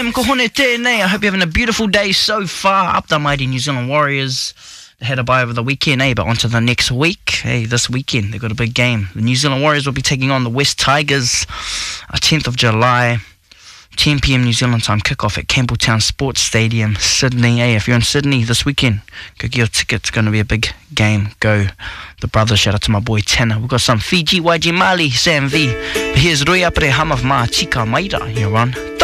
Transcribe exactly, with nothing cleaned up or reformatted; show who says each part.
Speaker 1: Kohone tēnei. I hope you're having a beautiful day so far. Up the mighty New Zealand Warriors. They had a bye over the weekend, eh? But on to the next week. Hey, this weekend they've got a big game. The New Zealand Warriors will be taking on the West Tigers. Uh, tenth of July. ten p.m. New Zealand time kickoff at Campbelltown Sports Stadium, Sydney. Hey, if you're in Sydney this weekend, go get your ticket. It's going to be a big game. Go the brothers. Shout out to my boy Tanner. We've got some Fiji, Y G Mali, Sam V. But here's Rui Apere Hamav Ma Chika Maira here on